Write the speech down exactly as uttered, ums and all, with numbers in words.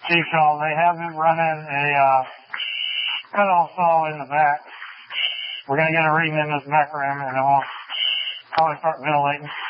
Chief Shaw, they have been running a uh, cut-off saw in the back. We're going to get a reading in this back rim, and it will probably start ventilating.